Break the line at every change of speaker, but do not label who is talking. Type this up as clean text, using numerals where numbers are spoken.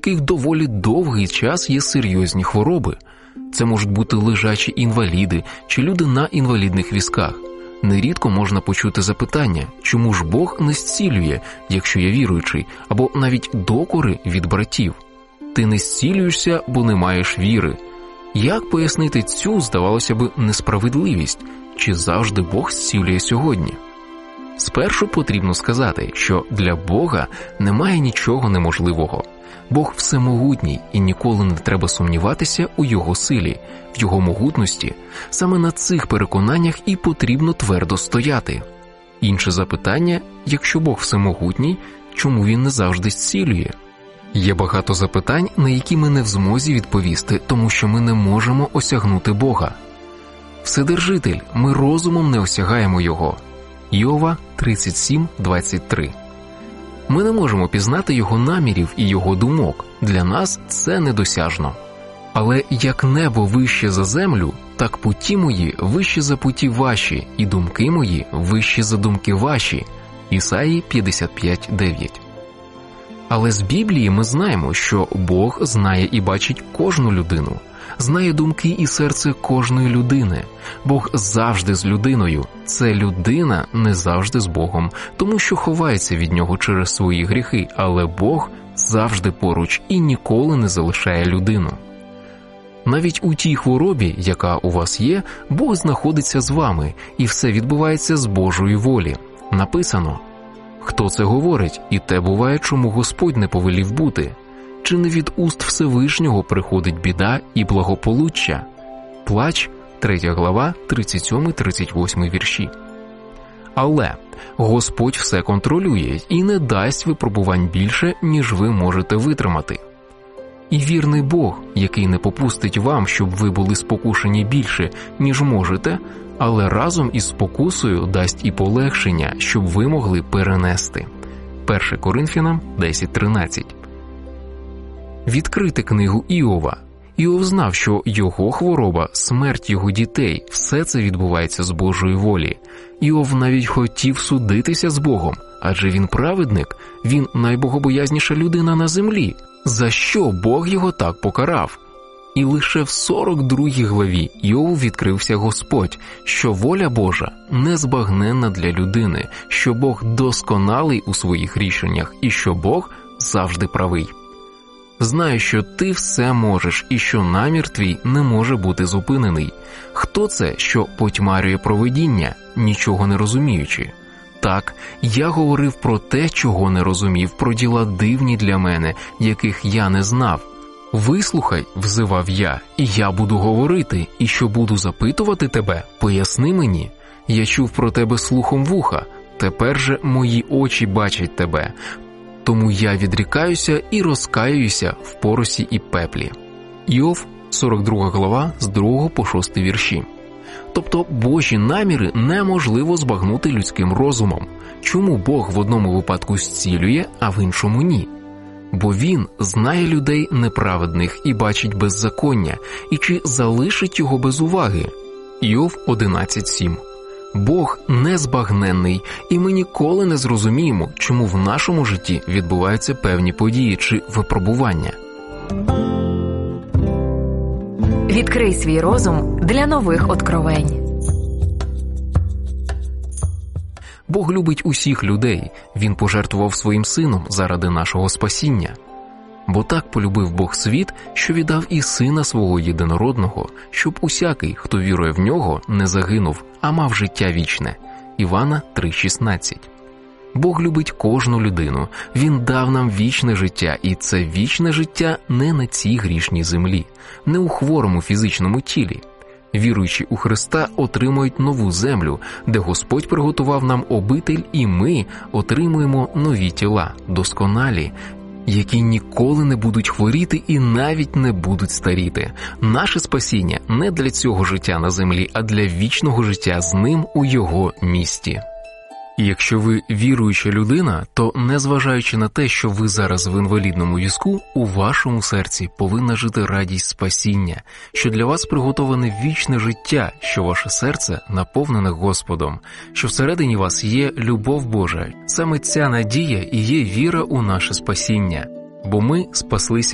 яких доволі довгий час є серйозні хвороби. Це можуть бути лежачі інваліди чи люди на інвалідних візках. Нерідко можна почути запитання, чому ж Бог не зцілює, якщо я віруючий, або навіть докори від братів. Ти не зцілюєшся, бо не маєш віри. Як пояснити цю, здавалося б, несправедливість? Чи завжди Бог зцілює сьогодні? Спершу потрібно сказати, що для Бога немає нічого неможливого. Бог всемогутній, і ніколи не треба сумніватися у Його силі, в Його могутності. Саме на цих переконаннях і потрібно твердо стояти. Інше запитання, якщо Бог всемогутній, чому Він не завжди зцілює? Є багато запитань, на які ми не в змозі відповісти, тому що ми не можемо осягнути Бога. Вседержитель, ми розумом не осягаємо Його. Іова 37:23. Ми не можемо пізнати Його намірів і Його думок. Для нас це недосяжно. Але як небо вище за землю, так путі мої вище за путі ваші, і думки мої вище за думки ваші. Ісаї 55:9. Але з Біблії ми знаємо, що Бог знає і бачить кожну людину, знає думки і серце кожної людини. Бог завжди з людиною, це людина не завжди з Богом, тому що ховається від Нього через свої гріхи, але Бог завжди поруч і ніколи не залишає людину. Навіть у тій хворобі, яка у вас є, Бог знаходиться з вами, і все відбувається з Божої волі. Написано: «Хто це говорить, і те буває, чому Господь не повелів бути? Чи не від уст Всевишнього приходить біда і благополуччя?» Плач, 3 глава, 37-38 вірші. Але Господь все контролює і не дасть випробувань більше, ніж ви можете витримати. І вірний Бог, який не попустить вам, щоб ви були спокушені більше, ніж можете, але разом із спокусою дасть і полегшення, щоб ви могли перенести. 1 Коринфянам 10:13. Відкрити книгу Іова. Іов знав, що його хвороба, смерть його дітей – все це відбувається з Божої волі. Іов навіть хотів судитися з Богом, адже він праведник, він найбогобоязніша людина на землі. За що Бог його так покарав? І лише в 42 главі Іову відкрився Господь, що воля Божа незбагненна для людини, що Бог досконалий у своїх рішеннях і що Бог завжди правий. Знаю, що ти все можеш і що намір твій не може бути зупинений. Хто це, що потьмарює провидіння, нічого не розуміючи? Так, я говорив про те, чого не розумів, про діла дивні для мене, яких я не знав. «Вислухай», – взивав я, – «і я буду говорити, і що буду запитувати тебе, поясни мені. Я чув про тебе слухом вуха, тепер же мої очі бачать тебе. Тому я відрікаюся і розкаююся в поросі і пеплі». Іов, 42 глава, з 2 по 6 вірші. Тобто Божі наміри неможливо збагнути людським розумом. Чому Бог в одному випадку зцілює, а в іншому ні? Бо Він знає людей неправедних і бачить беззаконня, і чи залишить його без уваги? Іов 11:7. Бог незбагненний, і ми ніколи не зрозуміємо, чому в нашому житті відбуваються певні події чи випробування.
Відкрий свій розум для нових откровень.
Бог любить усіх людей, Він пожертвував своїм Сином заради нашого спасіння. Бо так полюбив Бог світ, що віддав і Сина Свого єдинородного, щоб усякий, хто вірує в Нього, не загинув, а мав життя вічне. Івана 3:16. Бог любить кожну людину, Він дав нам вічне життя, і це вічне життя не на цій грішній землі, не у хворому фізичному тілі. Віруючі у Христа отримують нову землю, де Господь приготував нам обитель, і ми отримуємо нові тіла, досконалі, які ніколи не будуть хворіти і навіть не будуть старіти. Наше спасіння не для цього життя на землі, а для вічного життя з Ним у Його місті. І якщо ви віруюча людина, то незважаючи на те, що ви зараз в інвалідному візку, у вашому серці повинна жити радість спасіння, що для вас приготоване вічне життя, що ваше серце наповнене Господом, що всередині вас є любов Божа. Саме ця надія і є віра у наше спасіння, бо ми спаслися